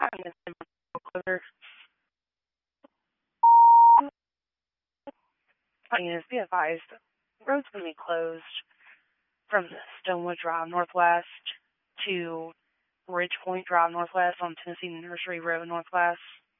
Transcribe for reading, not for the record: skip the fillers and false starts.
I'm going to closer. Is be advised, roads will be closed from Stonewood Drive Northwest to Ridge Point Drive Northwest on Tennessee Nursery Road Northwest.